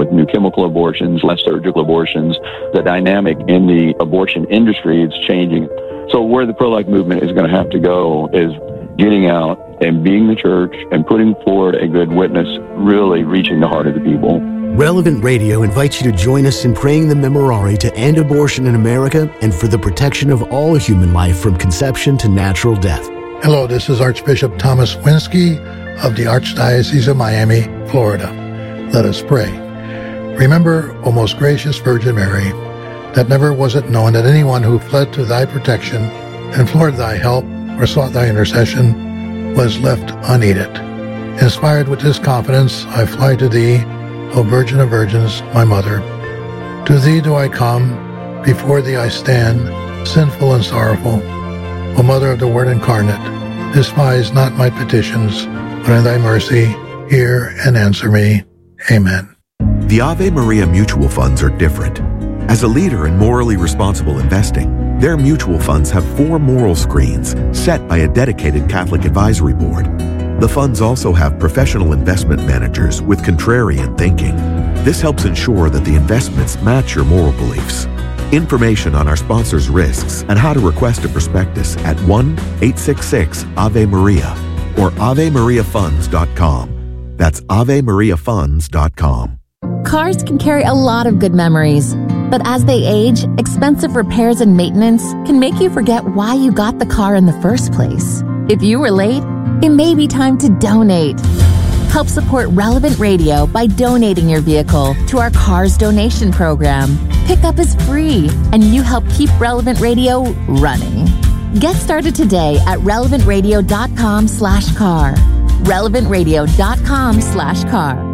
with new chemical abortions, less surgical abortions. The dynamic in the abortion industry is changing. So where the pro-life movement is going to have to go is getting out and being the church and putting forward a good witness, really reaching the heart of the people. Relevant Radio invites you to join us in praying the Memorare to end abortion in America and for the protection of all human life from conception to natural death. Hello, this is Archbishop Thomas Winsky of the Archdiocese of Miami, Florida. Let us pray. Remember, O most gracious Virgin Mary, that never was it known that anyone who fled to thy protection, implored thy help, or sought thy intercession was left unaided. Inspired with this confidence, I fly to thee, O Virgin of Virgins, my Mother. To thee do I come, before thee I stand, sinful and sorrowful. O Mother of the Word incarnate, despise not my petitions, but in thy mercy hear and answer me. Amen. The Ave Maria mutual funds are different. As a leader in morally responsible investing, their mutual funds have 4 moral screens set by a dedicated Catholic advisory board. The funds also have professional investment managers with contrarian thinking. This helps ensure that the investments match your moral beliefs. Information on our sponsors' risks and how to request a prospectus at 1-866-AVE-MARIA or AveMariaFunds.com. That's AveMariaFunds.com. Cars can carry a lot of good memories, but as they age, expensive repairs and maintenance can make you forget why you got the car in the first place. If you were late, it may be time to donate. Help support Relevant Radio by donating your vehicle to our Cars Donation Program. Pickup is free, and you help keep Relevant Radio running. Get started today at relevantradio.com/car. relevantradio.com/car.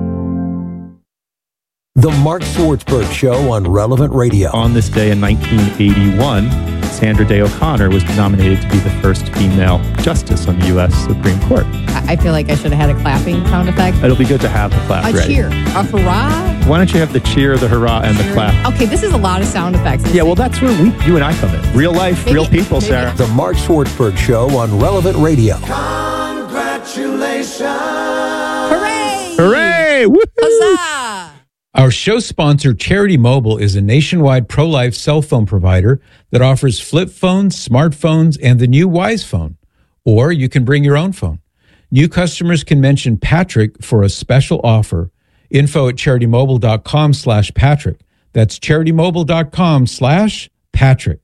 The Mark Swartzberg Show on Relevant Radio. On this day in 1981, Sandra Day O'Connor was nominated to be the first female justice on the U.S. Supreme Court. I feel like I should have had a clapping sound effect. It'll be good to have the clap ready. A cheer. A hurrah. Why don't you have the cheer, the hurrah, and the clap? Okay, this is a lot of sound effects. Yeah, well, that's where you and I come in. Real life, real people, Sarah. The Mark Swartzberg Show on Relevant Radio. Congratulations. Hooray. Hooray. Woo-hoo. Huzzah. Our show sponsor, Charity Mobile, is a nationwide pro-life cell phone provider that offers flip phones, smartphones, and the new Wise phone. Or you can bring your own phone. New customers can mention Patrick for a special offer. Info at CharityMobile.com/Patrick. That's CharityMobile.com/Patrick.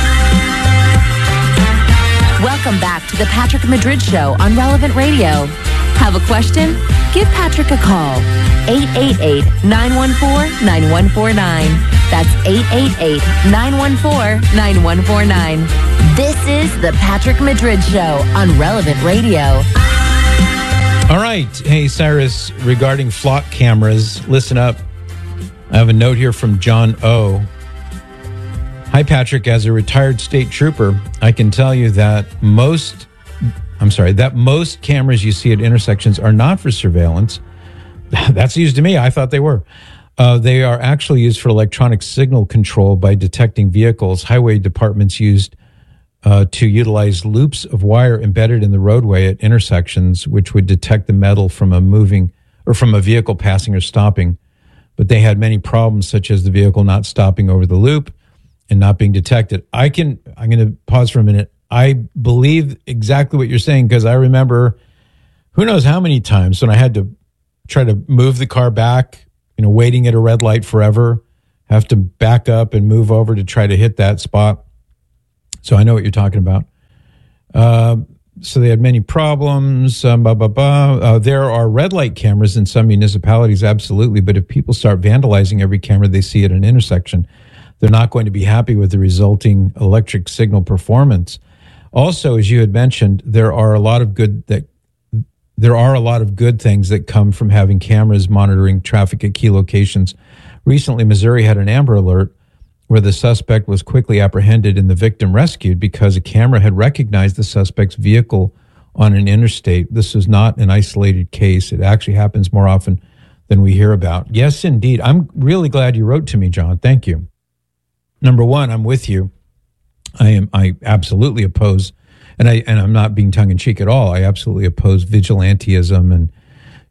Welcome back to the Patrick Madrid Show on Relevant Radio. Have a question? Give Patrick a call. 888-914-9149. That's 888-914-9149. This is the Patrick Madrid Show on Relevant Radio. All right. Hey, Cyrus, regarding flock cameras, listen up. I have a note here from John O. Hi, Patrick. As a retired state trooper, I can tell you that most cameras you see at intersections are not for surveillance. That's news to me. I thought they were. They are actually used for electronic signal control by detecting vehicles. Highway departments used to utilize loops of wire embedded in the roadway at intersections, which would detect the metal from a vehicle passing or stopping. But they had many problems, such as the vehicle not stopping over the loop and not being detected. I'm going to pause for a minute. I believe exactly what you're saying, because I remember who knows how many times when I had to try to move the car back, waiting at a red light forever, have to back up and move over to try to hit that spot. So I know what you're talking about. So they had many problems. There are red light cameras in some municipalities, absolutely. But if people start vandalizing every camera they see at an intersection, they're not going to be happy with the resulting electric signal performance. Also, as you had mentioned, there are a lot of good things that come from having cameras monitoring traffic at key locations. Recently, Missouri had an Amber Alert where the suspect was quickly apprehended and the victim rescued because a camera had recognized the suspect's vehicle on an interstate. This is not an isolated case. It actually happens more often than we hear about. Yes, indeed. I'm really glad you wrote to me, John. Thank you. Number one, I'm with you. I absolutely oppose, and I'm not being tongue-in-cheek at all. I absolutely oppose vigilantism and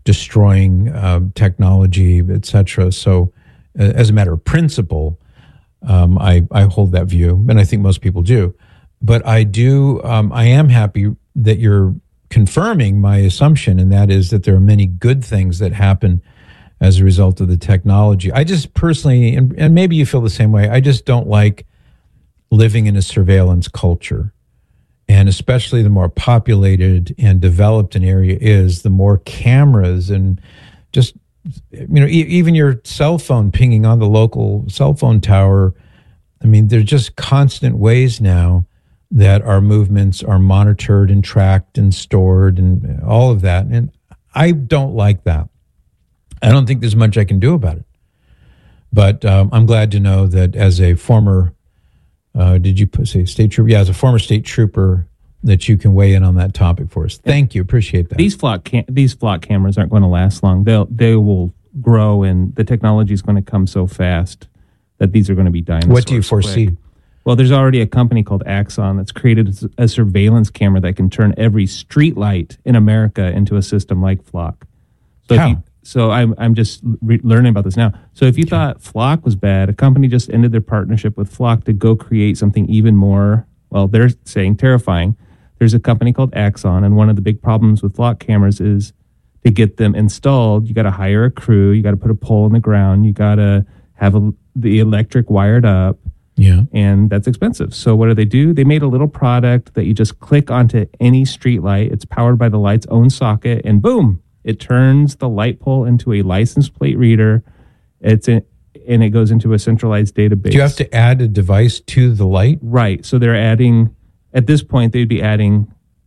destroying technology, etc. So, as a matter of principle, I hold that view, and I think most people do. But I am happy that you're confirming my assumption, and that is that there are many good things that happen as a result of the technology. I just personally, and maybe you feel the same way, I just don't like living in a surveillance culture. And especially the more populated and developed an area is, the more cameras and just, even your cell phone pinging on the local cell phone tower. I mean, there's just constant ways now that our movements are monitored and tracked and stored and all of that. And I don't like that. I don't think there's much I can do about it. But I'm glad to know that as a former did you say state trooper? Yeah, as a former state trooper, that you can weigh in on that topic for us. Thank you. Appreciate that. These flock cameras aren't going to last long. They will grow, and the technology is going to come so fast that these are going to be dinosaurs. What do you foresee? Quick. Well, there's already a company called Axon that's created a surveillance camera that can turn every street light in America into a system like Flock. So how? I'm just learning about this now. So if you thought Flock was bad, a company just ended their partnership with Flock to go create something even more, well, they're saying terrifying. There's a company called Axon, and one of the big problems with Flock cameras is to get them installed, you got to hire a crew, you got to put a pole in the ground, you got to have the electric wired up, and that's expensive. So what do? They made a little product that you just click onto any street light. It's powered by the light's own socket, and boom, it turns the light pole into a license plate reader. And it goes into a centralized database. Do you have to add a device to the light? Right. So they're adding, at this point, they would be adding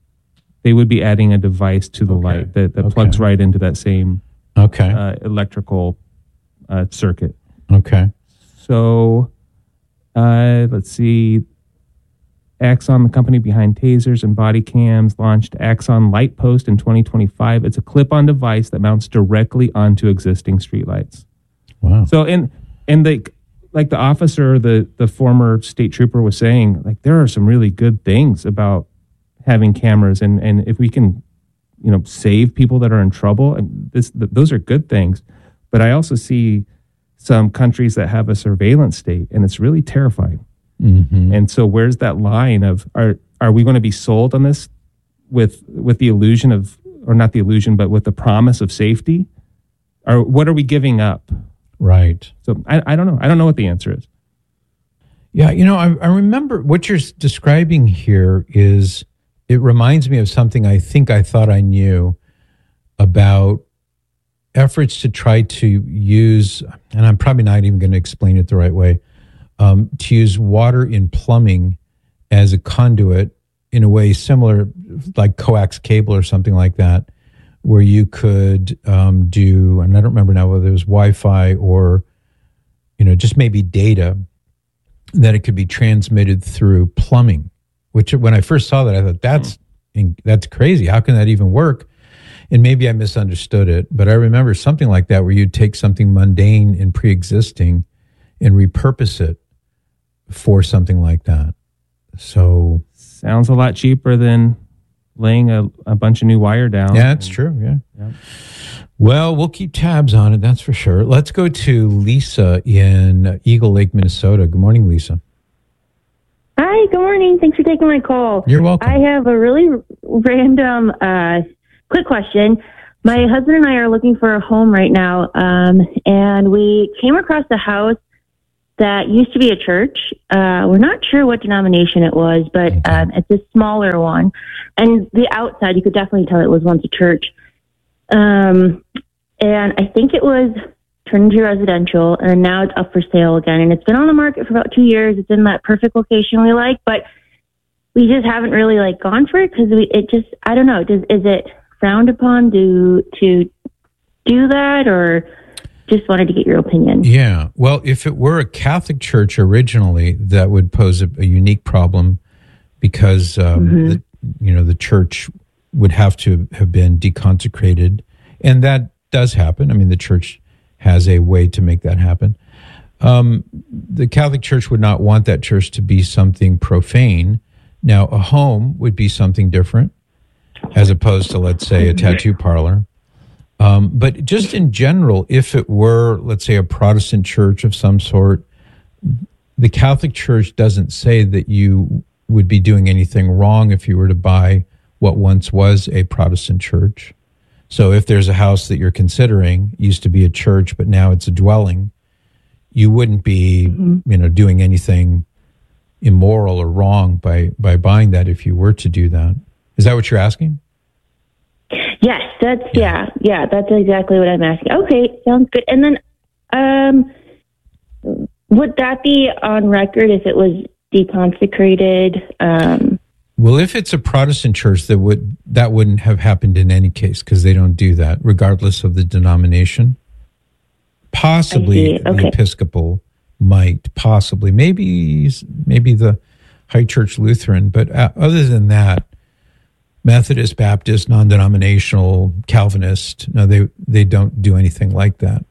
a device to the light that plugs right into that same electrical circuit. Okay. So let's see. Axon, the company behind tasers and body cams, launched Axon Light Post in 2025. It's a clip-on device that mounts directly onto existing streetlights. Wow. So, like the officer, the former state trooper was saying, like, there are some really good things about having cameras, and if we can, save people that are in trouble, and those are good things. But I also see some countries that have a surveillance state, and it's really terrifying. Mm-hmm. And so where's that line of, are we going to be sold on this with the illusion of, or not the illusion, but with the promise of safety? Or what are we giving up? Right. So I don't know. I don't know what the answer is. Yeah, I remember what you're describing here it reminds me of something I thought I knew about efforts to try to use, and I'm probably not even going to explain it the right way, to use water in plumbing as a conduit in a way similar, like coax cable or something like that, where you could do, and I don't remember now whether it was Wi-Fi or, just maybe data, that it could be transmitted through plumbing, which when I first saw that, I thought, that's crazy. How can that even work? And maybe I misunderstood it, but I remember something like that where you'd take something mundane and pre-existing and repurpose it for something like that. So sounds a lot cheaper than laying a bunch of new wire down. Yeah, that's true. Yeah. Well, we'll keep tabs on it. That's for sure. Let's go to Lisa in Eagle Lake, Minnesota. Good morning, Lisa. Hi, good morning. Thanks for taking my call. You're welcome. I have a really random, quick question. My husband and I are looking for a home right now, and we came across a house that used to be a church. We're not sure what denomination it was, but it's a smaller one. And the outside, you could definitely tell it was once a church. And I think it was turned into residential, and now it's up for sale again. And it's been on the market for about 2 years. It's in that perfect location we like, but we just haven't really gone for it because I don't know. Is it frowned upon to do that, or just wanted to get your opinion? Yeah. Well, if it were a Catholic church originally, that would pose a unique problem because the church would have to have been deconsecrated, and that does happen. I mean, the church has a way to make that happen. The Catholic Church would not want that church to be something profane. Now, a home would be something different, as opposed to, let's say, a tattoo parlor. But just in general, if it were, let's say, a Protestant church of some sort, the Catholic Church doesn't say that you would be doing anything wrong if you were to buy what once was a Protestant church. So if there's a house that you're considering, used to be a church, but now it's a dwelling, you wouldn't be, doing anything immoral or wrong by buying that if you were to do that. Is that what you're asking? Yes, that's that's exactly what I'm asking. Okay, sounds good. And then, would that be on record if it was deconsecrated? Well, if it's a Protestant church, that wouldn't have happened in any case because they don't do that, regardless of the denomination. Possibly the Episcopal might, possibly maybe the High Church Lutheran, but other than that, Methodist, Baptist, non-denominational, Calvinist, no, they don't do anything like that.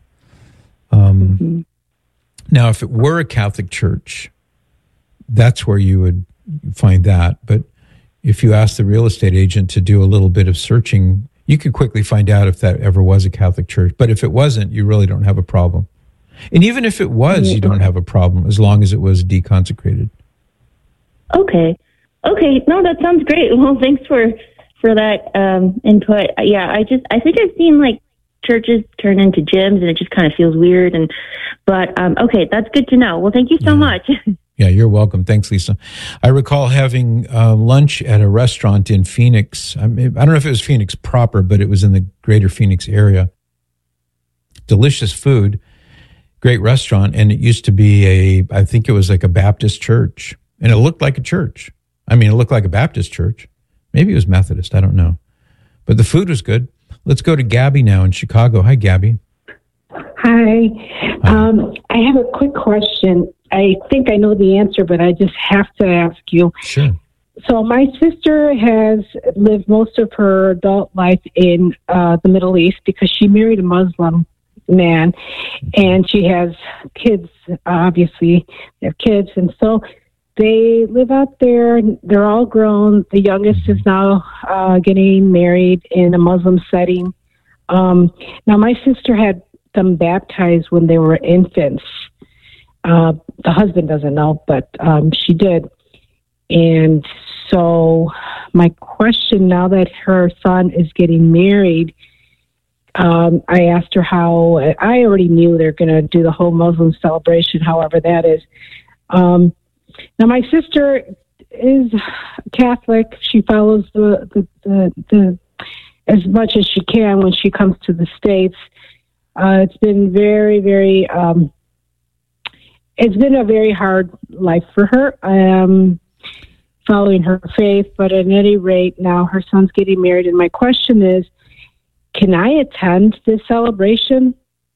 Now, if it were a Catholic church, that's where you would find that. But if you ask the real estate agent to do a little bit of searching, you could quickly find out if that ever was a Catholic church. But if it wasn't, you really don't have a problem. And even if it was, you don't have a problem as long as it was deconsecrated. Okay. No, that sounds great. Well, thanks for that input. Yeah, I think I've seen like churches turn into gyms, and it just kind of feels weird. But okay, that's good to know. Well, thank you so much. Yeah, you're welcome. Thanks, Lisa. I recall having lunch at a restaurant in Phoenix. I don't know if it was Phoenix proper, but it was in the greater Phoenix area. Delicious food, great restaurant, and it used to be I think it was like a Baptist church, and it looked like a church. I mean, it looked like a Baptist church. Maybe it was Methodist. I don't know. But the food was good. Let's go to Gabby now in Chicago. Hi, Gabby. Hi. I have a quick question. I think I know the answer, but I just have to ask you. Sure. So my sister has lived most of her adult life in the Middle East because she married a Muslim man, and she has kids, obviously. They have kids, and so they live out there. They're all grown. The youngest is now getting married in a Muslim setting. Now, my sister had them baptized when they were infants. The husband doesn't know, but she did. And so my question, now that her son is getting married, I asked her how. I already knew they're going to do the whole Muslim celebration, however that is. Now, my sister is Catholic. She follows the as much as she can when she comes to the States. It's been very, very. It's been a very hard life for her, following her faith. But at any rate, now her son's getting married, and my question is, can I attend this celebration?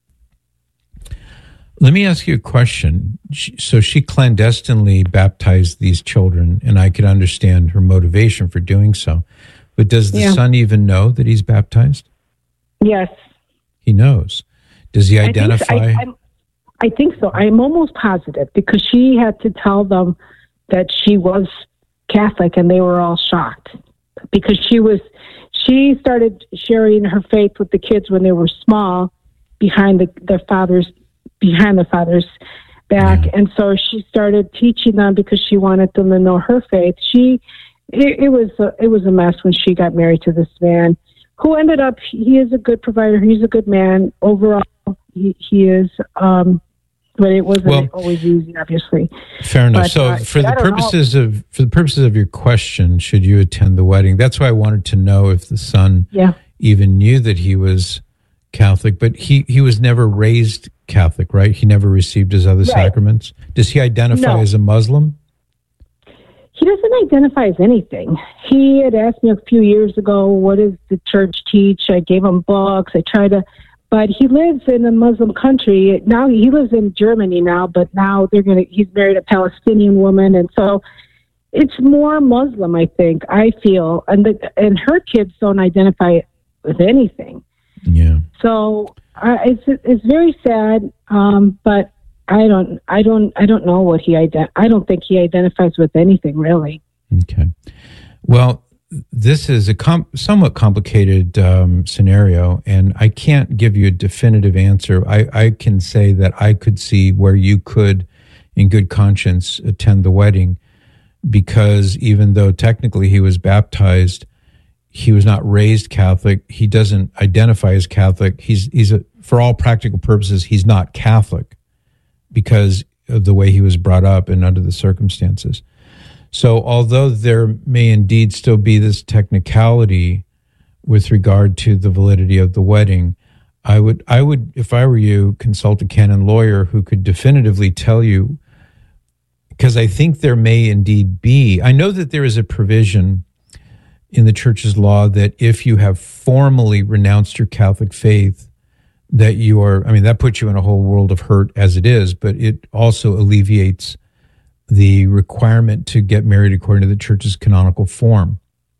Let me ask you a question. So she clandestinely baptized these children, and I could understand her motivation for doing so. But does the son even know that he's baptized? Yes. He knows. Does he identify? I think so. I'm almost positive because she had to tell them that she was Catholic, and they were all shocked because she started sharing her faith with the kids when they were small behind the father's back. Yeah. And so she started teaching them because she wanted them to know her faith. It was a mess when she got married to this man who ended up, he is a good provider. He's a good man. Overall, he is, but it wasn't always easy, obviously. Fair enough. So for the purposes of your question, should you attend the wedding? That's why I wanted to know if the son even knew that he was Catholic, but he was never raised Catholic, right? He never received his other sacraments. Does he identify as a Muslim? He doesn't identify as anything. He had asked me a few years ago, what does the church teach? I gave him books. But he lives in a Muslim country. Now he lives in Germany now, but now he's married a Palestinian woman. And so it's more Muslim, I think, I feel. And her kids don't identify with anything. Yeah. So it's very sad. But I don't know what I don't think he identifies with anything really. Okay. Well, this is a somewhat complicated scenario, and I can't give you a definitive answer. I can say that I could see where you could, in good conscience, attend the wedding, because even though technically he was baptized, he was not raised Catholic. He doesn't identify as Catholic. For all practical purposes, he's not Catholic because of the way he was brought up and under the circumstances. So although there may indeed still be this technicality with regard to the validity of the wedding, I would, if I were you, consult a canon lawyer who could definitively tell you, because I think there may indeed be. I know that there is a provision in the church's law that if you have formally renounced your Catholic faith, that you are, that puts you in a whole world of hurt as it is, but it also alleviates the requirement to get married according to the church's canonical form.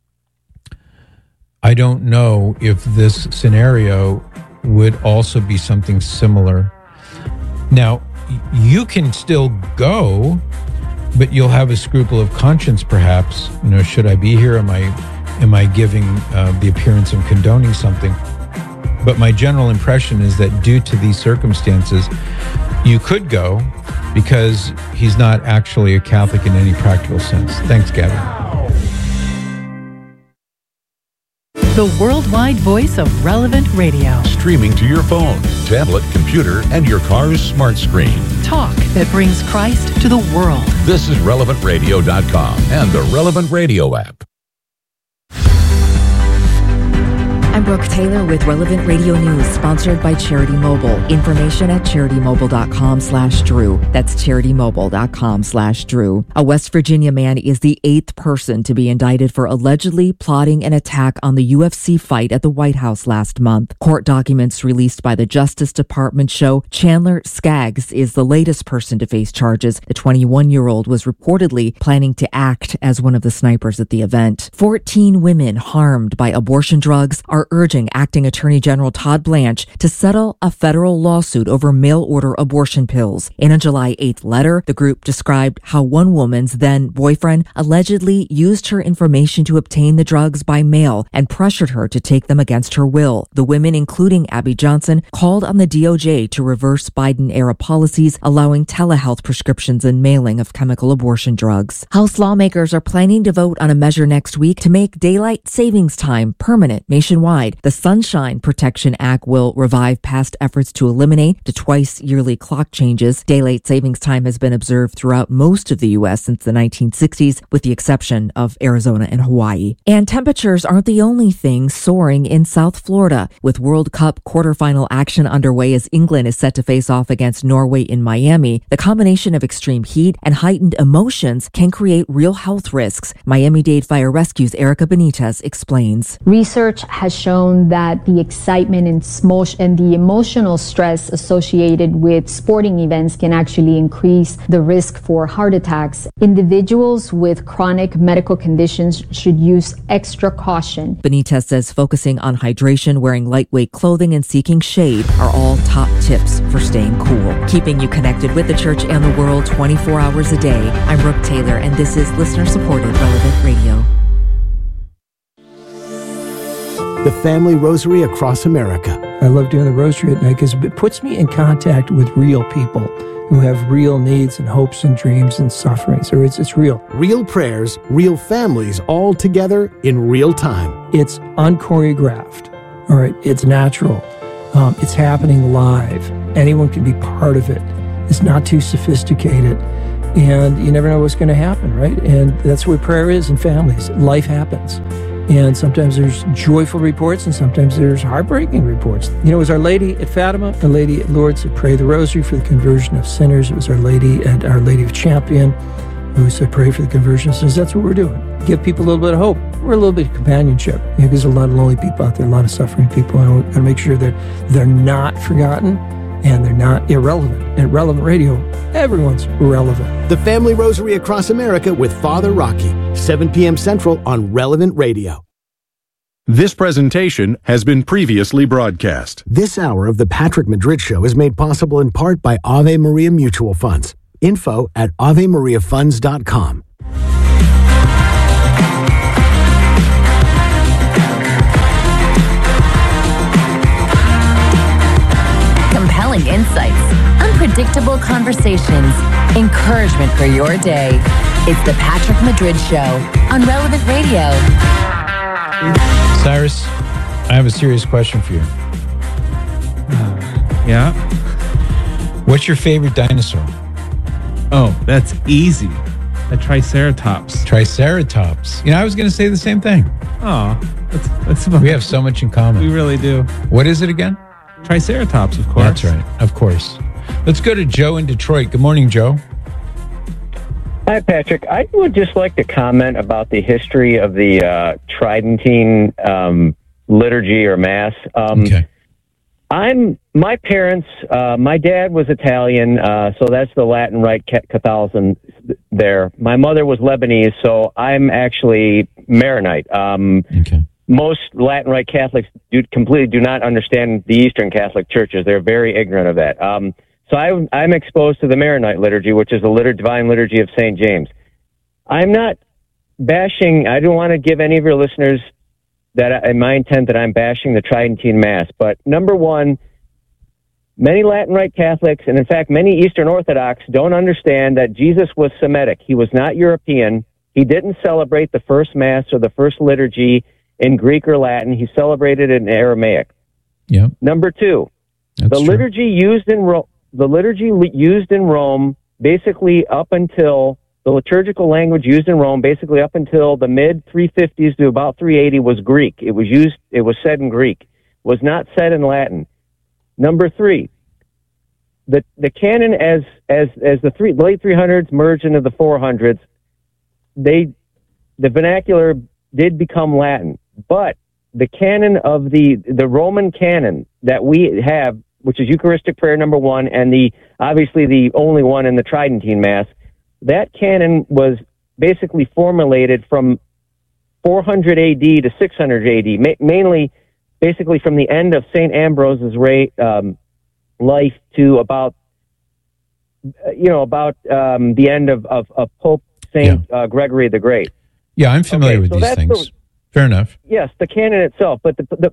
I don't know if this scenario would also be something similar. Now, you can still go, but you'll have a scruple of conscience, perhaps. Should I be here? Am I giving the appearance of condoning something? But my general impression is that due to these circumstances, you could go because he's not actually a Catholic in any practical sense. Thanks, Gabby. The worldwide voice of Relevant Radio. Streaming to your phone, tablet, computer, and your car's smart screen. Talk that brings Christ to the world. This is RelevantRadio.com and the Relevant Radio app. I'm Brooke Taylor with Relevant Radio News, sponsored by Charity Mobile. Information at CharityMobile.com/Drew. That's CharityMobile.com/Drew. A West Virginia man is the 8th person to be indicted for allegedly plotting an attack on the UFC fight at the White House last month. Court documents released by the Justice Department show Chandler Skaggs is the latest person to face charges. The 21-year-old was reportedly planning to act as one of the snipers at the event. 14 women harmed by abortion drugs are urging Acting Attorney General Todd Blanche to settle a federal lawsuit over mail-order abortion pills. In a July 8th letter, the group described how one woman's then boyfriend allegedly used her information to obtain the drugs by mail and pressured her to take them against her will. The women, including Abby Johnson, called on the DOJ to reverse Biden-era policies allowing telehealth prescriptions and mailing of chemical abortion drugs. House lawmakers are planning to vote on a measure next week to make daylight savings time permanent nationwide. The Sunshine Protection Act will revive past efforts to eliminate the twice-yearly clock changes. Daylight savings time has been observed throughout most of the U.S. since the 1960s, with the exception of Arizona and Hawaii. And temperatures aren't the only thing soaring in South Florida. With World Cup quarterfinal action underway as England is set to face off against Norway in Miami, the combination of extreme heat and heightened emotions can create real health risks. Miami-Dade Fire Rescue's Erica Benitez explains. Research has shown that the excitement and the emotional stress associated with sporting events can actually increase the risk for heart attacks. Individuals with chronic medical conditions should use extra caution. Benitez says focusing on hydration, wearing lightweight clothing, and seeking shade are all top tips for staying cool. Keeping you connected with the church and the world 24 hours a day. I'm Brooke Taylor, and this is listener-supported Relevant Radio. The Family Rosary Across America. I love doing the rosary at night because it puts me in contact with real people who have real needs and hopes and dreams and suffering. So it's real. Real prayers, real families, all together in real time. It's unchoreographed. All right, it's natural. It's happening live. Anyone can be part of it. It's not too sophisticated. And you never know what's going to happen, right? And that's what prayer is in families. Life happens. And sometimes there's joyful reports and sometimes there's heartbreaking reports. It was Our Lady at Fatima, Our Lady at Lourdes that prayed the rosary for the conversion of sinners. It was Our Lady at Our Lady of Champion who said pray for the conversion of sinners. That's what we're doing. Give people a little bit of hope. We're a little bit of companionship. There's a lot of lonely people out there, a lot of suffering people. And we're going to make sure that they're not forgotten and they're not irrelevant. At Relevant Radio, everyone's relevant. The Family Rosary Across America with Father Rocky, 7 p.m. Central on Relevant Radio. This presentation has been previously broadcast. This hour of the Patrick Madrid Show is made possible in part by Ave Maria Mutual Funds. Info at AveMariaFunds.com. thrilling insights, unpredictable conversations, encouragement for your day. It's the Patrick Madrid Show on Relevant Radio. Cyrus, I have a serious question for you. Yeah? What's your favorite dinosaur? Oh, that's easy. A Triceratops. Triceratops. You know, I was going to say the same thing. Oh, that's we have so much in common. We really do. What is it again? Triceratops, of course. That's right. Of course. Let's go to Joe in Detroit. Good morning, Joe. Hi, Patrick. I would just like to comment about the history of the Tridentine liturgy or Mass. Okay. My parents, my dad was Italian, so that's the Latin Rite Catholicism there. My mother was Lebanese, so I'm actually Maronite. Okay. Most Latin Rite Catholics completely do not understand the Eastern Catholic churches. They're very ignorant of that. So I'm exposed to the Maronite liturgy, which is the divine liturgy of St. James. I'm not bashing, I don't want to give any of your listeners in my intent that I'm bashing the Tridentine Mass. But number one, many Latin Rite Catholics, and in fact many Eastern Orthodox, don't understand that Jesus was Semitic. He was not European. He didn't celebrate the first Mass or the first liturgy in Greek or Latin. He celebrated it in Aramaic. Yeah. Number two, the liturgy used in Rome, basically up until the liturgical language used in Rome, basically up until the mid 350s to about 380, was Greek. It was said in Greek, was not said in Latin. Number three, the canon as the late 300s merged into the 400s, the vernacular did become Latin, but the canon of the Roman canon that we have, which is Eucharistic prayer number one, and obviously the only one in the Tridentine Mass, that canon was basically formulated from 400 AD to 600 AD, mainly basically from the end of St. Ambrose's life to about the end of Pope St. Gregory the Great. Yeah, I'm familiar with these things. Fair enough. Yes, the canon itself, but the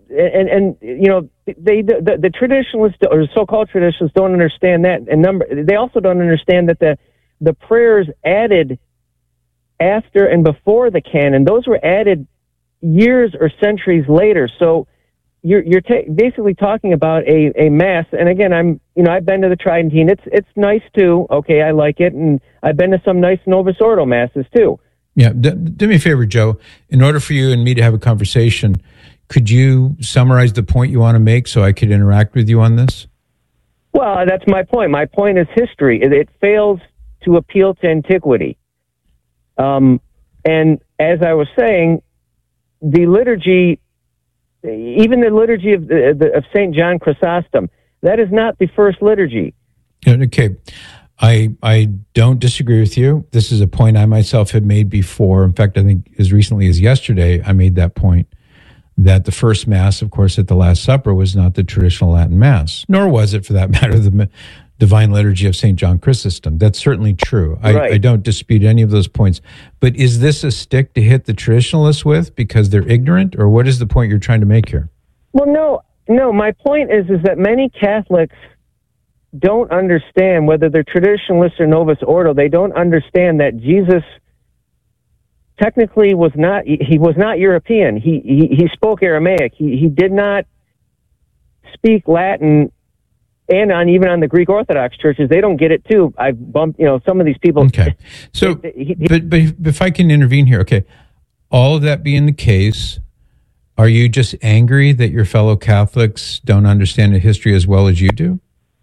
traditionalists or so-called traditionalists don't understand that, and they also don't understand that the prayers added after and before the canon, those were added years or centuries later. So you're basically talking about a Mass, and again, I've been to the Tridentine. It's nice too. Okay, I like it, and I've been to some nice Novus Ordo Masses too. Yeah, do me a favor, Joe. In order for you and me to have a conversation, could you summarize the point you want to make so I could interact with you on this? Well, that's my point. My point is history. It fails to appeal to antiquity. And as I was saying, the liturgy, even the liturgy of St. John Chrysostom, that is not the first liturgy. Okay. I don't disagree with you. This is a point I myself had made before. In fact, I think as recently as yesterday, I made that point that the first Mass, of course, at the Last Supper was not the traditional Latin Mass, nor was it, for that matter, the Divine Liturgy of St. John Chrysostom. That's certainly true. I don't dispute any of those points. But is this a stick to hit the traditionalists with because they're ignorant, or what is the point you're trying to make here? Well, no. My point is that many Catholics don't understand, whether they're traditionalists or Novus Ordo, they don't understand that Jesus technically was not European. He spoke Aramaic. He did not speak Latin, and even on the Greek Orthodox churches, they don't get it too. I've bumped, some of these people. Okay. So, but if I can intervene here, okay. All of that being the case, are you just angry that your fellow Catholics don't understand the history as well as you do?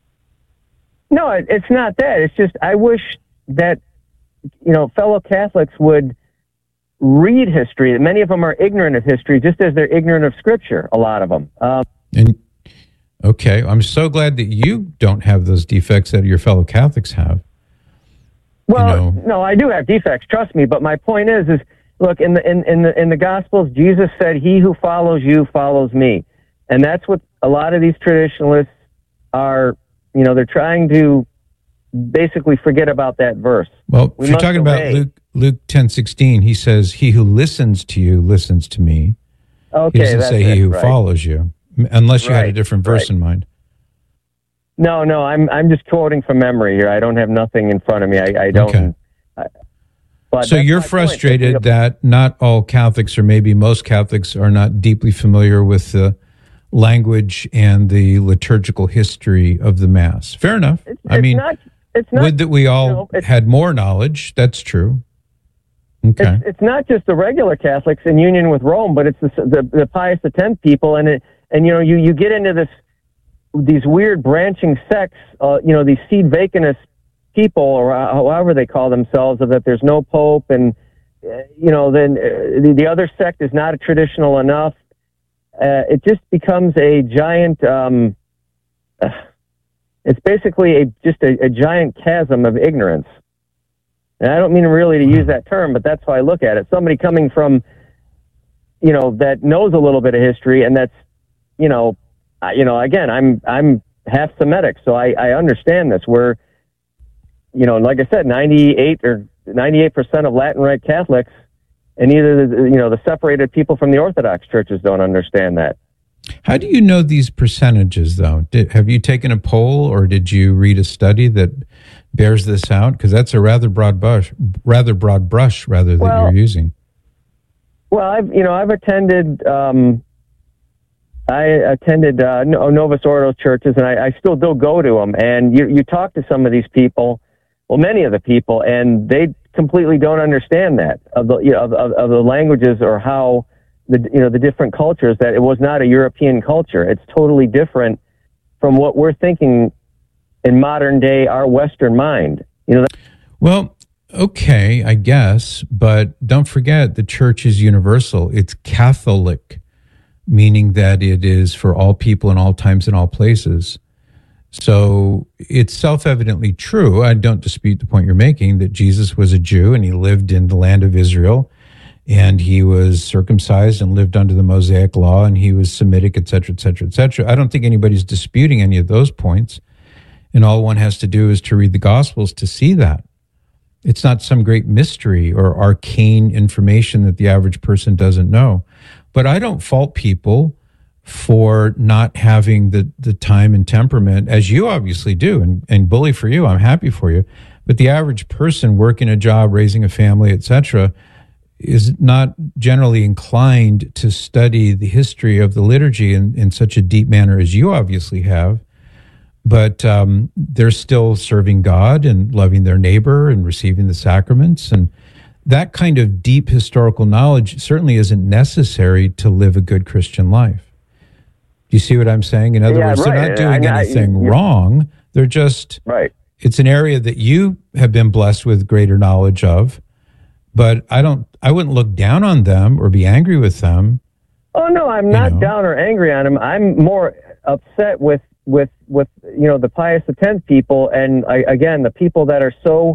No, it's not that. It's just I wish that, fellow Catholics would read history. Many of them are ignorant of history, just as they're ignorant of Scripture, a lot of them. Okay, I'm so glad that you don't have those defects that your fellow Catholics have. Well, no, I do have defects, trust me. But my point is look, in the Gospels, Jesus said, "He who follows you follows me," and that's what a lot of these traditionalists are. They're trying to basically forget about that verse. Well, if you're talking about Luke 10:16, he says, "He who listens to you listens to me." Okay, he doesn't say he who follows you, unless you had a different verse in mind. No, I'm just quoting from memory here. I don't have nothing in front of me. I don't. Okay. But so you're frustrated that not all Catholics, or maybe most Catholics, are not deeply familiar with the language and the liturgical history of the Mass. Fair enough. It's not, would that we all had more knowledge. That's true. Okay. It's not just the regular Catholics in union with Rome, but it's the Pius X people, and you get into these weird branching sects, these seed vacantist people, or however they call themselves, of that there's no pope, and then the other sect is not traditional enough. It just becomes a giant. It's basically just a giant chasm of ignorance. And I don't mean really to use that term, but that's how I look at it. Somebody coming from, that knows a little bit of history, and that's, again, I'm half Semitic, so I understand this. Where, like I said, 98% of Latin Rite Catholics, and either the separated people from the Orthodox churches don't understand that. How do you know these percentages, though? Have you taken a poll, or did you read a study that bears this out? Because that's a rather broad brush that you're using. Well, I've attended. I attended Novus Ordo churches, and I still do go to them. And you talk to some of these people, well, many of the people, and they completely don't understand that of the languages, or how the different cultures, that it was not a European culture. It's totally different from what we're thinking in modern day, our Western mind. Well, okay, I guess, but don't forget the church is universal. It's Catholic, meaning that it is for all people in all times and all places. So it's self-evidently true. I don't dispute the point you're making, that Jesus was a Jew and he lived in the land of Israel, and he was circumcised and lived under the Mosaic law, and he was Semitic, et cetera, et cetera, et cetera. I don't think anybody's disputing any of those points. And all one has to do is to read the Gospels to see that. It's not some great mystery or arcane information that the average person doesn't know. But I don't fault people for not having the time and temperament, as you obviously do, and bully for you. I'm happy for you. But the average person working a job, raising a family, et cetera, is not generally inclined to study the history of the liturgy in such a deep manner as you obviously have. But they're still serving God and loving their neighbor and receiving the sacraments. And that kind of deep historical knowledge certainly isn't necessary to live a good Christian life. Do you see what I'm saying? In other words, right. They're not doing anything wrong. They're just, right. It's an area that you have been blessed with greater knowledge of. But I wouldn't look down on them or be angry with them. Oh, no, I'm not down or angry on them. I'm more upset with the Pius X people, and again, the people that are so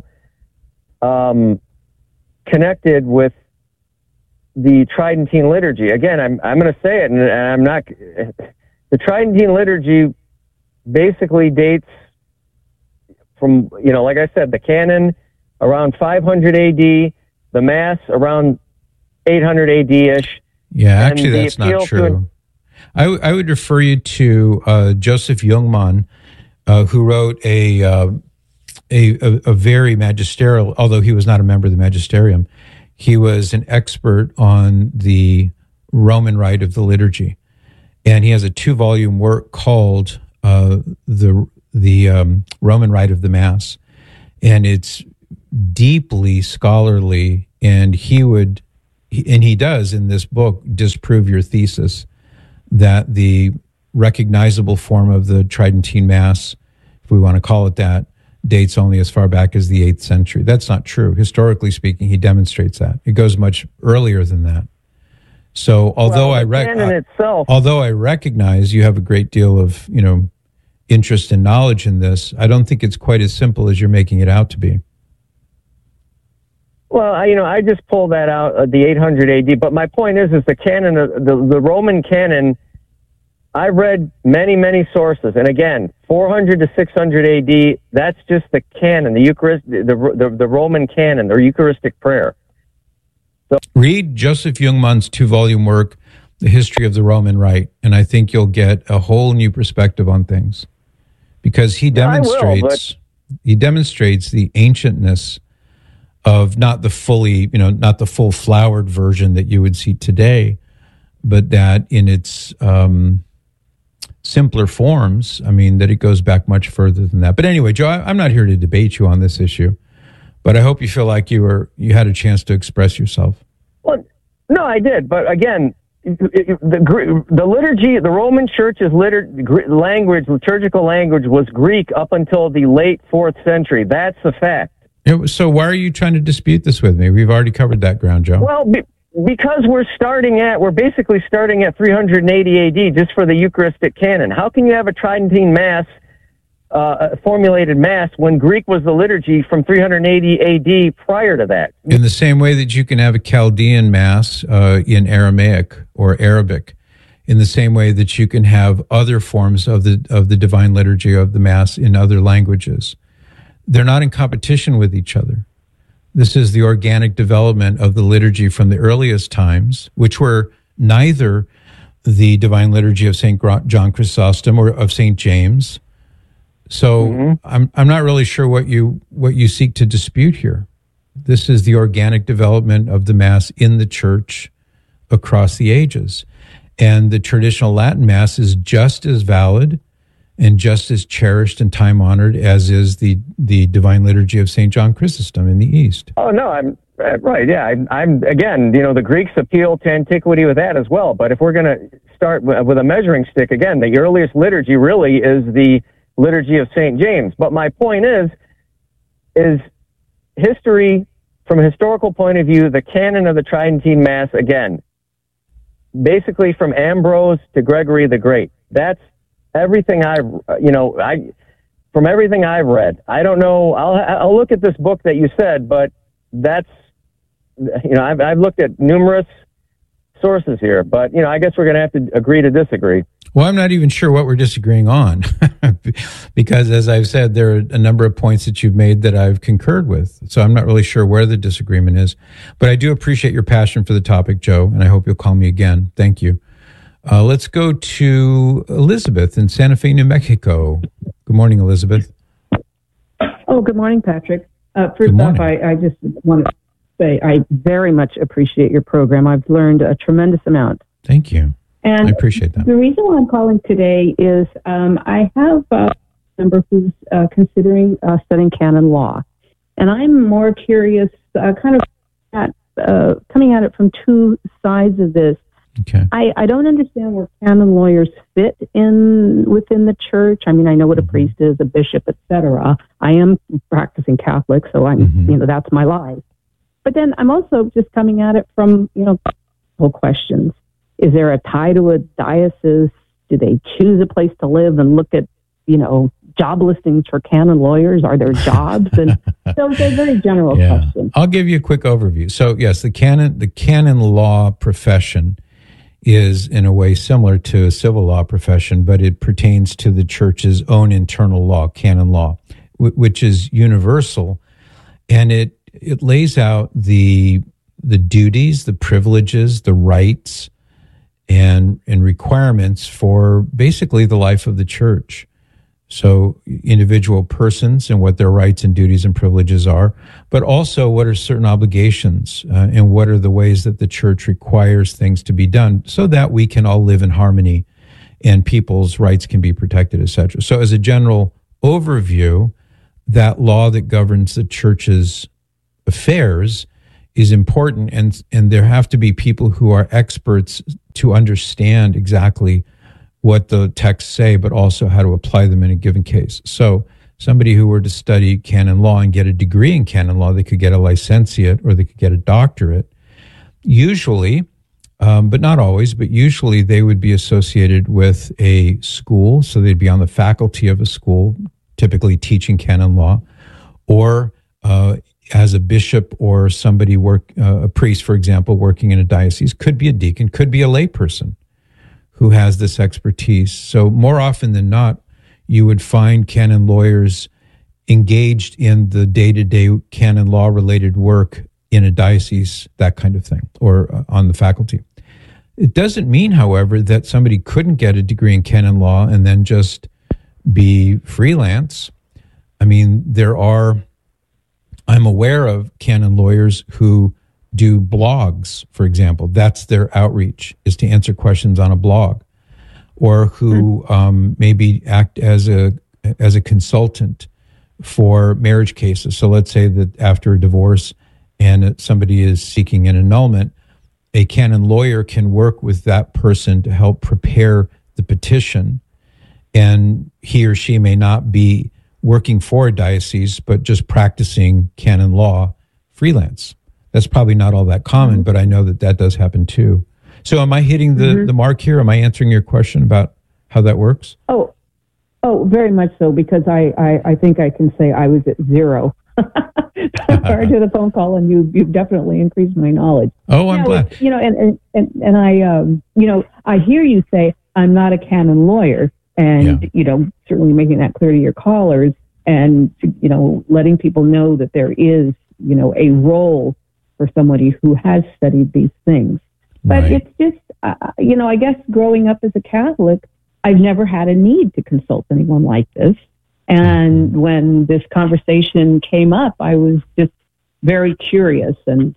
connected with the Tridentine liturgy. Again, I'm going to say it, and I'm not. The Tridentine liturgy basically dates from, like I said, the canon around 500 AD, the Mass around 800 AD-ish. Yeah, actually, that's not true. I would refer you to Joseph Jungmann, who wrote a very magisterial, although he was not a member of the magisterium, he was an expert on the Roman rite of the liturgy. And he has a 2-volume work called the Roman Rite of the Mass. And it's deeply scholarly, and he does in this book disprove your thesis that the recognizable form of the Tridentine Mass, if we want to call it that, dates only as far back as the 8th century. That's not true. Historically speaking, he demonstrates that. It goes much earlier than that. So although I recognize you have a great deal of, interest and knowledge in this, I don't think it's quite as simple as you're making it out to be. Well, I just pulled that out, the 800 AD. But my point is the canon, the Roman canon. I read many, many sources, and again, 400 to 600 AD. That's just the canon, the Eucharist, the Roman canon, the Eucharistic prayer. So, read Joseph Jungmann's 2-volume work, The History of the Roman Rite, and I think you'll get a whole new perspective on things. because he demonstrates the ancientness of not the full flowered version that you would see today, but that in its simpler forms, I mean, that it goes back much further than that. But anyway, Joe, I'm not here to debate you on this issue, but I hope you feel like you had a chance to express yourself. Well, no, I did. But again, the liturgy, the Roman Church's liturgical language was Greek up until the late 4th century. That's a fact. So why are you trying to dispute this with me? We've already covered that ground, Joe. Well, because we're basically starting at 380 AD just for the Eucharistic canon. How can you have a Tridentine Mass, formulated Mass, when Greek was the liturgy from 380 AD prior to that? In the same way that you can have a Chaldean Mass in Aramaic or Arabic, in the same way that you can have other forms of the divine liturgy of the Mass in other languages. They're not in competition with each other. This is the organic development of the liturgy from the earliest times, which were neither the divine liturgy of St. John Chrysostom or of St. James. So I'm not really sure what you seek to dispute here. This is the organic development of the Mass in the Church across the ages. And the traditional Latin Mass is just as valid and just as cherished and time-honored as is the divine liturgy of St. John Chrysostom in the East. Oh, no, I'm right, yeah. I'm again, the Greeks appeal to antiquity with that as well. But if we're going to start with a measuring stick, again, the earliest liturgy really is the liturgy of St. James. But my point is history, from a historical point of view, the canon of the Tridentine Mass, again, basically from Ambrose to Gregory the Great. That's everything from everything I've read. I don't know. I'll look at this book that you said, but that's, I've looked at numerous sources here, but, I guess we're going to have to agree to disagree. Well, I'm not even sure what we're disagreeing on because, as I've said, there are a number of points that you've made that I've concurred with. So I'm not really sure where the disagreement is, but I do appreciate your passion for the topic, Joe, and I hope you'll call me again. Thank you. Let's go to Elizabeth in Santa Fe, New Mexico. Good morning, Elizabeth. Oh, good morning, Patrick. First off, I just want to say I very much appreciate your program. I've learned a tremendous amount. Thank you. And I appreciate that. The reason why I'm calling today is I have a member who's considering studying canon law. And I'm more curious, coming at it from two sides of this. Okay. I don't understand where canon lawyers fit within the church. I mean, I know what a priest is, a bishop, etc. I am practicing Catholic, so I'm, that's my life. But then I'm also just coming at it from, questions. Is there a tie to a diocese? Do they choose a place to live and look at, job listings for canon lawyers? Are there jobs? And so it's a very general question. I'll give you a quick overview. So yes, the canon law profession is in a way similar to a civil law profession, but it pertains to the church's own internal law, canon law, which is universal. And it lays out the duties, the privileges, the rights, and requirements for basically the life of the church. So individual persons and what their rights and duties and privileges are, but also what are certain obligations and what are the ways that the church requires things to be done so that we can all live in harmony and people's rights can be protected, etc. So as a general overview, that law that governs the church's affairs is important, and there have to be people who are experts to understand exactly what the texts say, but also how to apply them in a given case. So somebody who were to study canon law and get a degree in canon law, they could get a licentiate or they could get a doctorate. Usually, but not always, but usually they would be associated with a school. So they'd be on the faculty of a school, typically teaching canon law, or as a bishop or somebody a priest, for example, working in a diocese, could be a deacon, could be a layperson who has this expertise. So more often than not, you would find canon lawyers engaged in the day-to-day canon law-related work in a diocese, that kind of thing, or on the faculty. It doesn't mean, however, that somebody couldn't get a degree in canon law and then just be freelance. I mean, I'm aware of canon lawyers who do blogs, for example. That's their outreach, is to answer questions on a blog, or who maybe act as a consultant for marriage cases. So let's say that after a divorce and somebody is seeking an annulment, a canon lawyer can work with that person to help prepare the petition. And he or she may not be working for a diocese, but just practicing canon law freelance. That's probably not all that common, but I know that does happen too. So am I hitting the mark here? Am I answering your question about how that works? Oh, very much so, because I think I can say I was at zero prior to the phone call, and you've definitely increased my knowledge. Oh, I'm glad. And I hear you say I'm not a canon lawyer, and certainly making that clear to your callers, and letting people know that there is a role for somebody who has studied these things. But it's just I guess growing up as a Catholic, I've never had a need to consult anyone like this. And when this conversation came up, I was just very curious. And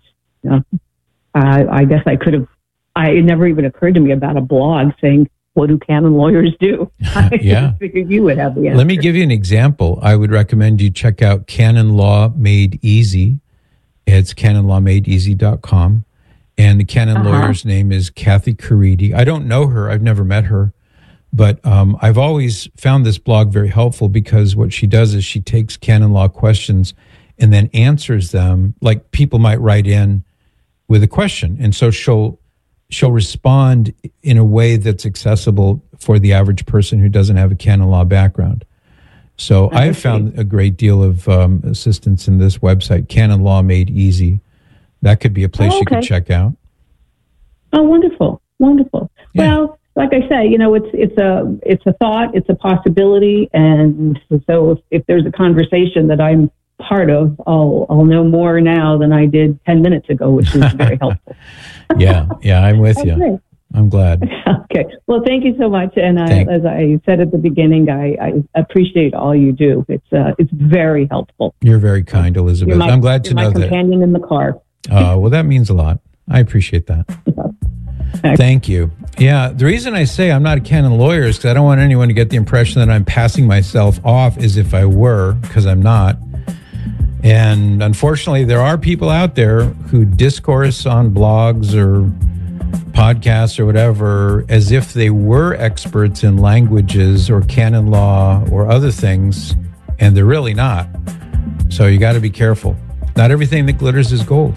I guess it never even occurred to me about a blog saying, what do canon lawyers do? I figured you would have the answer. Let me give you an example. I would recommend you check out Canon Law Made Easy. It's canonlawmadeeasy.com. And the canon lawyer's name is Kathy Caridi. I don't know her. I've never met her. But I've always found this blog very helpful, because what she does is she takes canon law questions and then answers them. Like, people might write in with a question, and so she'll respond in a way that's accessible for the average person who doesn't have a canon law background. So I have found a great deal of assistance in this website, Canon Law Made Easy. That could be a place you could check out. Oh, wonderful. Yeah. Well, like I say, it's a thought, it's a possibility, and so if there's a conversation that I'm part of, I'll know more now than I did 10 minutes ago, which is very helpful. Yeah, I'm with you. Great. I'm glad. Okay. Well, thank you so much. And as I said at the beginning, I appreciate all you do. It's very helpful. You're very kind, Elizabeth. I'm glad to know that. My companion in the car. Well, that means a lot. I appreciate that. Thank you. Yeah, the reason I say I'm not a canon lawyer is because I don't want anyone to get the impression that I'm passing myself off as if I were, because I'm not. And unfortunately, there are people out there who discourse on blogs or podcasts or whatever as if they were experts in languages or canon law or other things, and they're really not. So you got to be careful. Not everything that glitters is gold.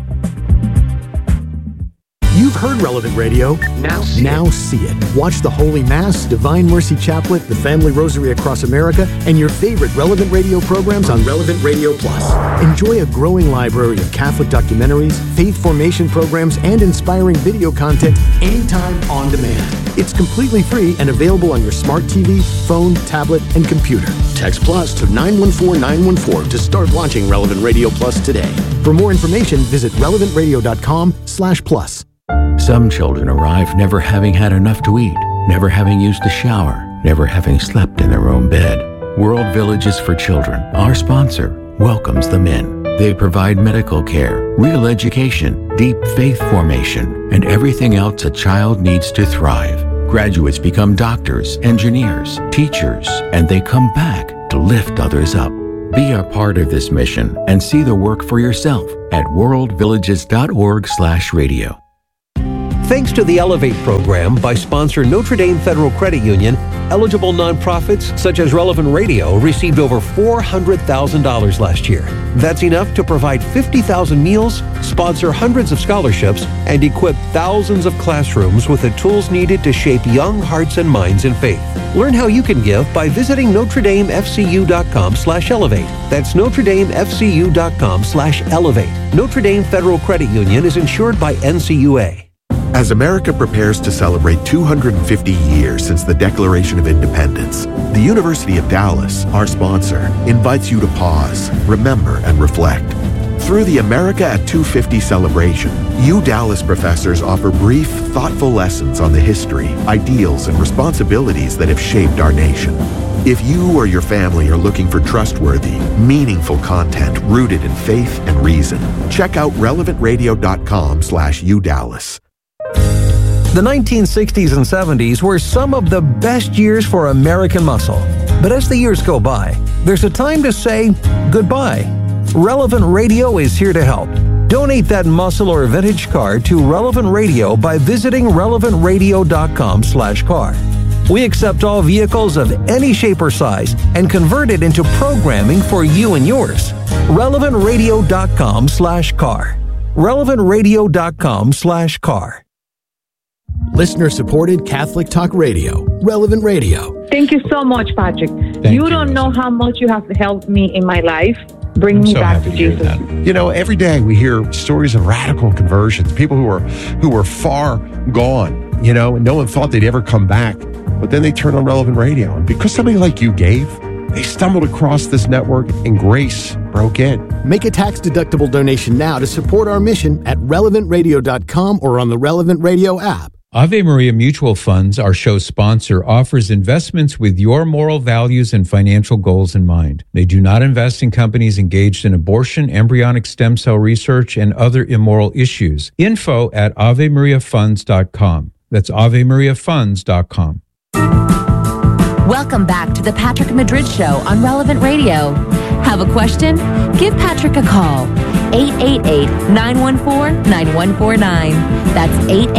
You've heard Relevant Radio. Now see it. Watch the Holy Mass, Divine Mercy Chaplet, the Family Rosary Across America, and your favorite Relevant Radio programs on Relevant Radio Plus. Enjoy a growing library of Catholic documentaries, faith formation programs, and inspiring video content anytime on demand. It's completely free and available on your smart TV, phone, tablet, and computer. Text Plus to 914-914 to start watching Relevant Radio Plus today. For more information, visit relevantradio.com/plus. Some children arrive never having had enough to eat, never having used a shower, never having slept in their own bed. World Villages for Children, our sponsor, welcomes them in. They provide medical care, real education, deep faith formation, and everything else a child needs to thrive. Graduates become doctors, engineers, teachers, and they come back to lift others up. Be a part of this mission and see the work for yourself at worldvillages.org/radio. Thanks to the Elevate program by sponsor Notre Dame Federal Credit Union, eligible nonprofits such as Relevant Radio received over $400,000 last year. That's enough to provide 50,000 meals, sponsor hundreds of scholarships, and equip thousands of classrooms with the tools needed to shape young hearts and minds in faith. Learn how you can give by visiting NotreDameFCU.com/elevate. That's NotreDameFCU.com/elevate. Notre Dame Federal Credit Union is insured by NCUA. As America prepares to celebrate 250 years since the Declaration of Independence, the University of Dallas, our sponsor, invites you to pause, remember, and reflect. Through the America at 250 celebration, Dallas professors offer brief, thoughtful lessons on the history, ideals, and responsibilities that have shaped our nation. If you or your family are looking for trustworthy, meaningful content rooted in faith and reason, check out relevantradio.com/UDallas. The 1960s and 70s were some of the best years for American muscle. But as the years go by, there's a time to say goodbye. Relevant Radio is here to help. Donate that muscle or vintage car to Relevant Radio by visiting relevantradio.com/car. We accept all vehicles of any shape or size and convert it into programming for you and yours. relevantradio.com/car. relevantradio.com/car. Listener-supported Catholic Talk Radio, Relevant Radio. Thank you so much, Patrick. You don't know how much you have helped me in my life. Bring me back to Jesus. You know, every day we hear stories of radical conversions, people who were far gone, you know, and no one thought they'd ever come back. But then they turned on Relevant Radio. And because somebody like you gave, they stumbled across this network and grace broke in. Make a tax-deductible donation now to support our mission at relevantradio.com or on the Relevant Radio app. Ave Maria Mutual Funds, our show sponsor, offers investments with your moral values and financial goals in mind. They do not invest in companies engaged in abortion, embryonic stem cell research, and other immoral issues. Info at AveMariaFunds.com. That's AveMariaFunds.com. Welcome back to the Patrick Madrid Show on Relevant Radio. Have a question? Give Patrick a call. 888-914-9149. That's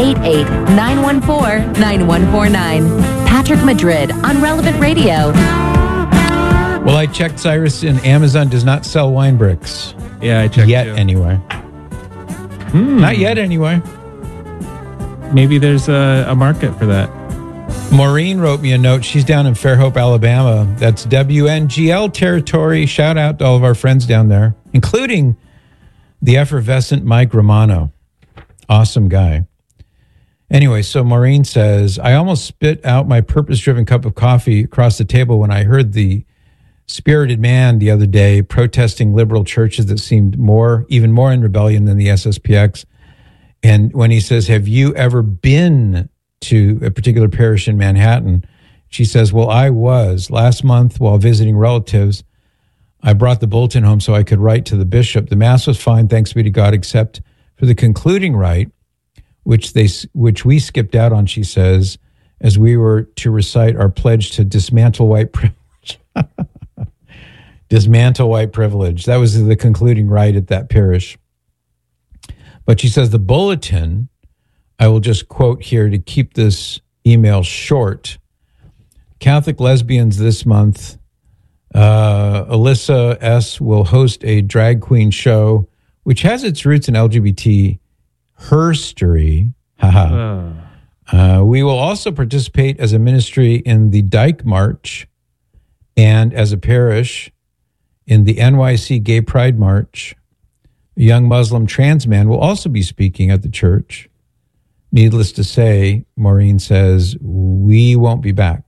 888-914-9149. Patrick Madrid on Relevant Radio. Well, I checked, Cyrus, and Amazon does not sell wine bricks. Yeah, I checked yet too. Anyway. Not yet anyway. Maybe there's a market for that. Maureen wrote me a note. She's down in Fairhope, Alabama. That's WNGL territory. Shout out to all of our friends down there, including the effervescent Mike Romano. Awesome guy. Anyway, so Maureen says, I almost spit out my purpose-driven cup of coffee across the table when I heard the spirited man the other day protesting liberal churches that seemed even more in rebellion than the SSPX. And when he says, have you ever been to a particular parish in Manhattan? She says, well, I was. Last month while visiting relatives, I brought the bulletin home so I could write to the bishop. The mass was fine, thanks be to God, except for the concluding rite, which we skipped out on, she says, as we were to recite our pledge to dismantle white privilege. Dismantle white privilege. That was the concluding rite at that parish. But she says the bulletin, I will just quote here to keep this email short. Catholic lesbians this month, Alyssa S. will host a drag queen show, which has its roots in LGBT herstory. We will also participate as a ministry in the Dyke March and as a parish in the NYC Gay Pride March. A young Muslim trans man will also be speaking at the church. Needless to say, Maureen says, we won't be back.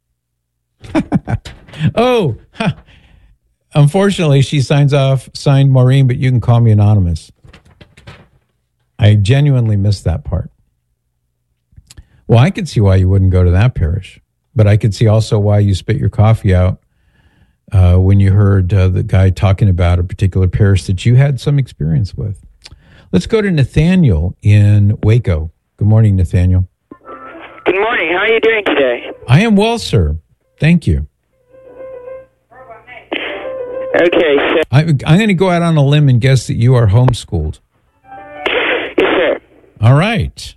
Unfortunately, she signed Maureen, but you can call me anonymous. I genuinely missed that part. Well, I could see why you wouldn't go to that parish, but I could see also why you spit your coffee out when you heard the guy talking about a particular parish that you had some experience with. Let's go to Nathaniel in Waco. Good morning, Nathaniel. Good morning. How are you doing today? I am well, sir. Thank you. Okay, so... I'm going to go out on a limb and guess that you are homeschooled. Yes, sir. All right.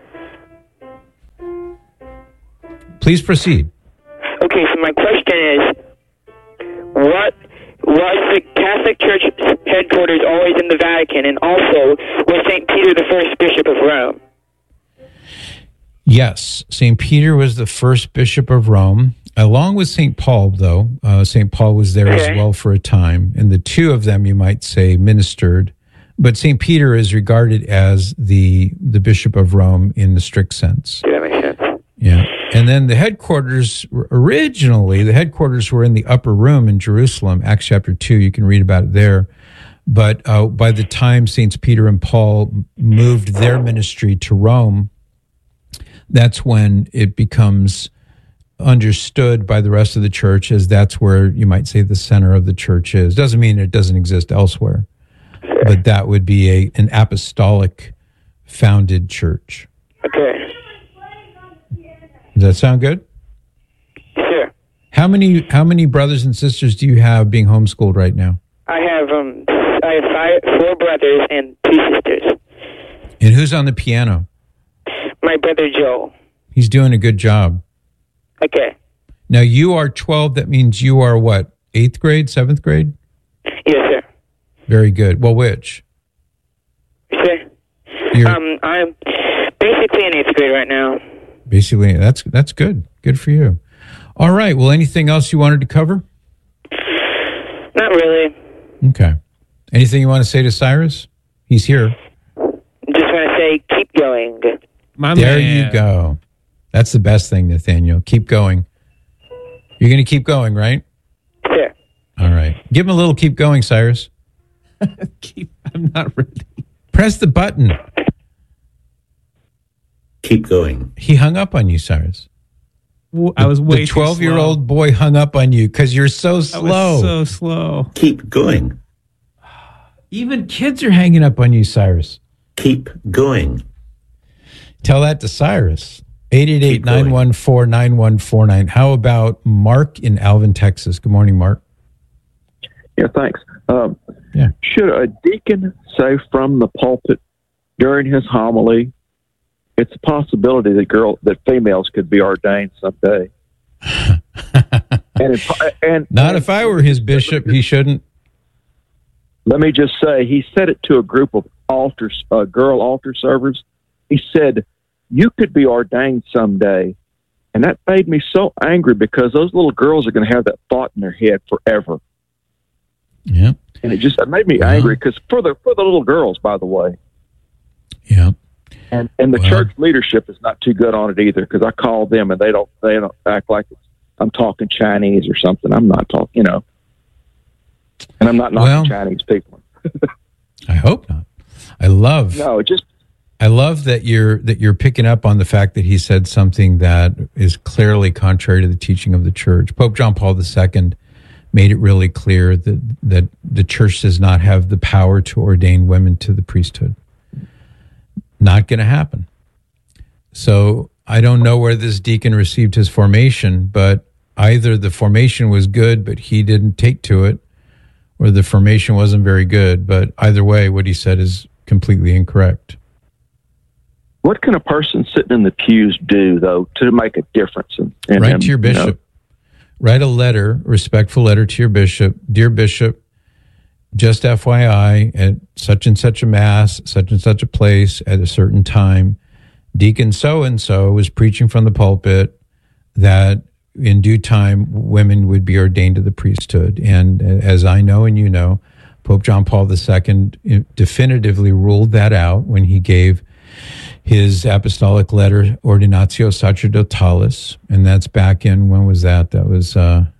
Please proceed. Okay, so my question is, what was the Catholic Church headquarters always in the Vatican, and also was St. Peter the first bishop of Rome? Yes, St. Peter was the first bishop of Rome, along with St. Paul, though. St. Paul was there as well for a time, and the two of them, you might say, ministered. But St. Peter is regarded as the bishop of Rome in the strict sense. Yeah, that makes sense. Yeah. And then the headquarters, originally, the headquarters were in the upper room in Jerusalem, Acts chapter 2. You can read about it there. But by the time Saints Peter and Paul moved their ministry to Rome, that's when it becomes understood by the rest of the church as that's where you might say the center of the church is. Doesn't mean it doesn't exist elsewhere, but that would be an apostolic founded church. Okay. Does that sound good? Sure. How many brothers and sisters do you have being homeschooled right now? I have 4 brothers and 2 sisters. And who's on the piano? My brother Joe. He's doing a good job. Okay. Now you are 12. That means you are what? 8th grade, 7th grade? Yes, sir. Very good. Well, which? Sir. I'm basically in 8th grade right now. Basically, that's good. Good for you. All right. Well, anything else you wanted to cover? Not really. Okay. Anything you want to say to Cyrus? He's here. Just want to say, keep going. There you go. That's the best thing, Nathaniel. Keep going. You're going to keep going, right? Sure. All right. Give him a little keep going, Cyrus. I'm not ready. Press the button. Keep going. He hung up on you, Cyrus. I was way The 12-year-old boy hung up on you because you're so slow. So slow. Keep going. Even kids are hanging up on you, Cyrus. Keep going. Tell that to Cyrus. 888-914-9149. How about Mark in Alvin, Texas? Good morning, Mark. Yeah, thanks. Yeah. Should a deacon say from the pulpit during his homily, it's a possibility that females could be ordained someday? Not if I were his bishop, he shouldn't. Let me just say, he said it to a group of girl altar servers. He said, you could be ordained someday. And that made me so angry because those little girls are going to have that thought in their head forever. Yeah. And it made me angry because for the little girls, by the way. Yeah. And the church leadership is not too good on it either because I call them and they don't act like I'm talking Chinese or something. I'm not talking, and I'm not knocking Chinese people. I hope not. I love that you're picking up on the fact that he said something that is clearly contrary to the teaching of the church. Pope John Paul II made it really clear that the church does not have the power to ordain women to the priesthood. Not going to happen. So I don't know where this deacon received his formation, but either the formation was good, but he didn't take to it, or the formation wasn't very good. But either way, what he said is completely incorrect. What can a person sitting in the pews do, though, to make a difference? Write to your bishop. Write a respectful letter to your bishop. Dear Bishop, just FYI, at such and such a mass, such and such a place, at a certain time, Deacon so-and-so was preaching from the pulpit that in due time, women would be ordained to the priesthood. And as I know and you know, Pope John Paul II definitively ruled that out when he gave his apostolic letter, Ordinatio Sacerdotalis, and that's back in, when was that? That was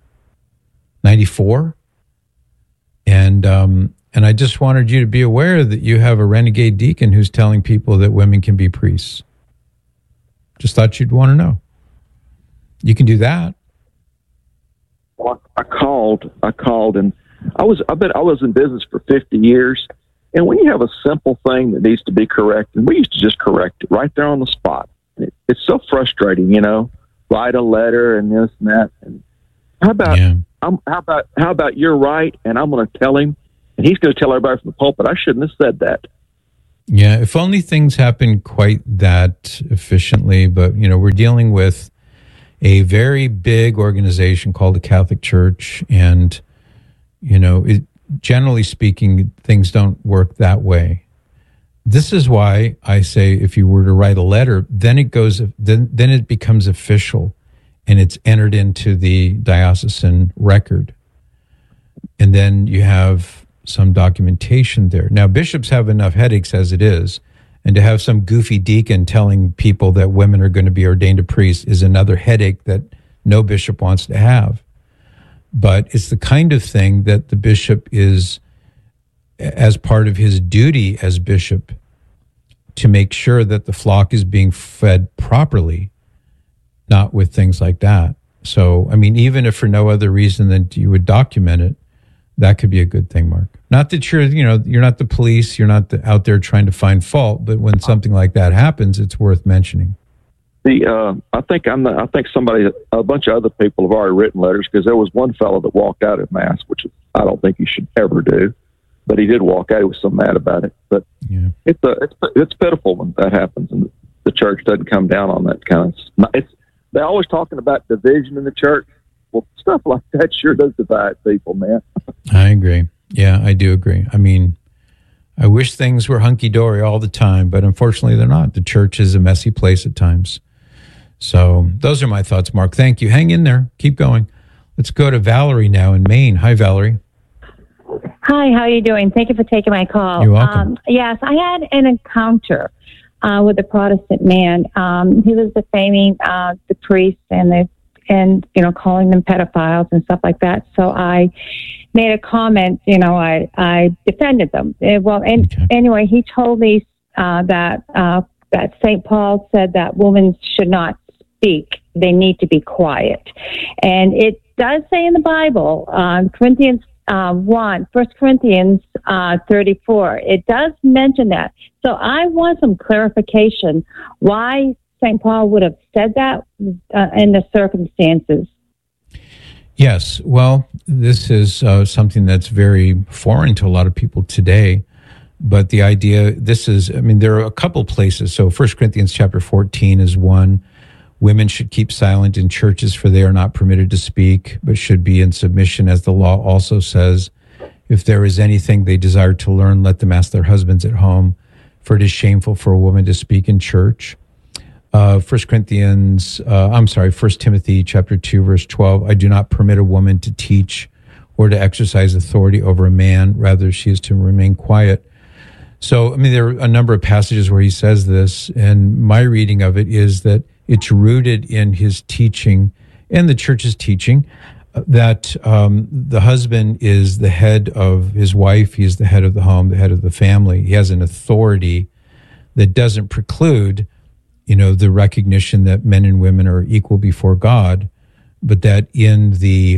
94. And I just wanted you to be aware that you have a renegade deacon who's telling people that women can be priests. Just thought you'd want to know. You can do that. Well, I called, and I bet I was in business for 50 years. And when you have a simple thing that needs to be corrected, we used to just correct it right there on the spot. It's so frustrating, write a letter and this and that. And how about you're right, and I'm going to tell him, and he's going to tell everybody from the pulpit, I shouldn't have said that. Yeah, if only things happen quite that efficiently. But, we're dealing with a very big organization called the Catholic Church, and, generally speaking, things don't work that way. This is why I say if you were to write a letter, then it becomes official and it's entered into the diocesan record. And then you have some documentation there. Now, bishops have enough headaches as it is, and to have some goofy deacon telling people that women are going to be ordained to priests is another headache that no bishop wants to have. But it's the kind of thing that the bishop is as part of his duty as bishop to make sure that the flock is being fed properly, not with things like that. So, I mean, even if for no other reason than you would document it, that could be a good thing, Mark. Not that you're not the police, you're not out there trying to find fault, but when something like that happens, it's worth mentioning. I think a bunch of other people have already written letters, because there was one fellow that walked out at Mass, which I don't think he should ever do, but he did walk out. He was so mad about it. But yeah. It's pitiful when that happens, and the church doesn't come down on that kind of. They're always talking about division in the church. Well, stuff like that sure does divide people, man. I agree. Yeah, I do agree. I mean, I wish things were hunky-dory all the time, but unfortunately they're not. The church is a messy place at times. So those are my thoughts, Mark. Thank you. Hang in there. Keep going. Let's go to Valerie now in Maine. Hi, Valerie. Hi, how are you doing? Thank you for taking my call. You're welcome. Yes, I had an encounter with a Protestant man. He was defaming the priests and calling them pedophiles and stuff like that. So I made a comment. I defended them. Anyway, he told me that St. Paul said that women should not speak; they need to be quiet. And it does say in the Bible, Corinthians 1 Corinthians 34. It does mention that. So I want some clarification why St. Paul would have said that in the circumstances. Yes. Well, this is something that's very foreign to a lot of people today. But the idea, there are a couple places. So 1 Corinthians chapter 14 is one. Women should keep silent in churches, for they are not permitted to speak, but should be in submission, as the law also says. If there is anything they desire to learn, let them ask their husbands at home, for it is shameful for a woman to speak in church. 1 Timothy chapter 2, verse 12, I do not permit a woman to teach or to exercise authority over a man. Rather, she is to remain quiet. So, there are a number of passages where he says this, and my reading of it is that it's rooted in his teaching and the church's teaching that the husband is the head of his wife. He is the head of the home, the head of the family. He has an authority that doesn't preclude, the recognition that men and women are equal before God, but that in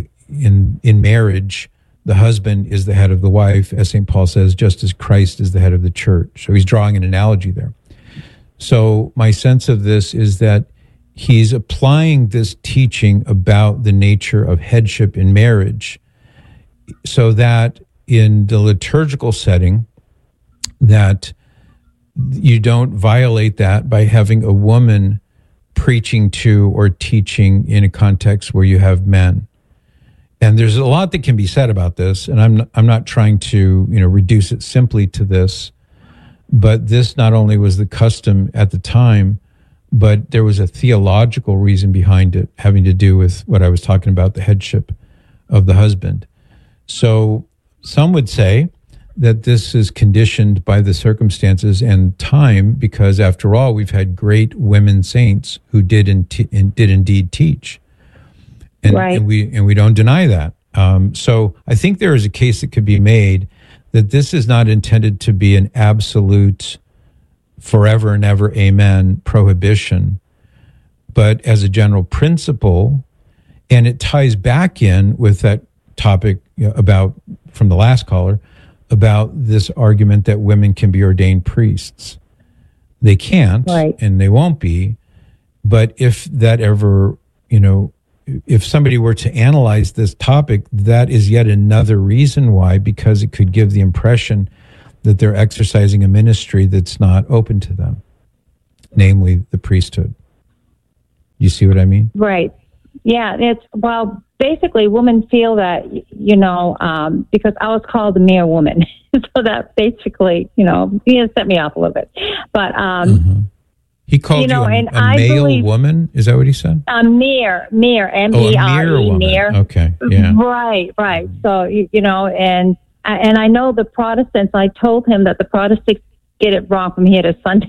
marriage, the husband is the head of the wife, as St. Paul says, just as Christ is the head of the church. So he's drawing an analogy there. So my sense of this is that he's applying this teaching about the nature of headship in marriage so that in the liturgical setting, that you don't violate that by having a woman preaching to or teaching in a context where you have men. And there's a lot that can be said about this, and I'm not trying to reduce it simply to this, but this not only was the custom at the time, but there was a theological reason behind it, having to do with what I was talking about, the headship of the husband. So some would say that this is conditioned by the circumstances and time, because after all, we've had great women saints who did indeed teach. And, right. and we don't deny that. So I think there is a case that could be made that this is not intended to be an absolute forever and ever, amen, prohibition, but as a general principle, and it ties back in with that topic about, from the last caller, about this argument that women can be ordained priests. They can't, right, and they won't be, but if that ever, if somebody were to analyze this topic, that is yet another reason why, because it could give the impression that they're exercising a ministry that's not open to them, namely the priesthood. You see what I mean? Right. Yeah. Basically women feel that, because I was called a mere woman. So that basically, he set me off a little bit. But, he called you a male woman? Is that what he said? Mere, M-E-R-E, mere. Okay, yeah. Right. So, and I know the Protestants, I told him that the Protestants get it wrong from here to Sunday.